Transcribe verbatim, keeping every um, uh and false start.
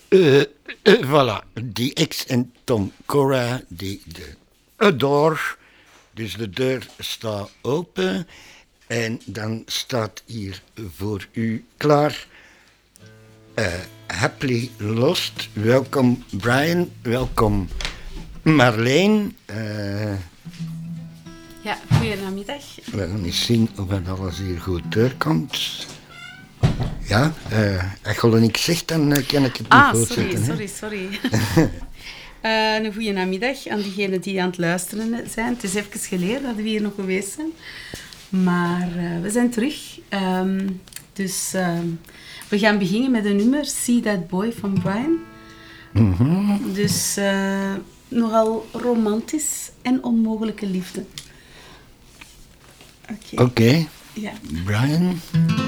Uh, uh, voilà, die X en Tom Cora, die de Adore. Dus de deur staat open en dan staat hier voor u klaar uh, Happily Lost. Welkom Brian, welkom Marleen. Uh, ja, goedenamiddag. We gaan eens zien of het alles hier goed doorkomt. Ja, uh, als je niks zegt, dan uh, kan ik het niet ah, voortzetten. Sorry, sorry, sorry. uh, een goede namiddag aan diegenen die aan het luisteren zijn. Het is even geleden dat we hier nog geweest zijn. Maar uh, we zijn terug. Um, dus uh, we gaan beginnen met een nummer, See That Boy van Brian. Mm-hmm. Dus uh, nogal romantisch en onmogelijke liefde. Oké. Okay. Okay. Ja. Brian.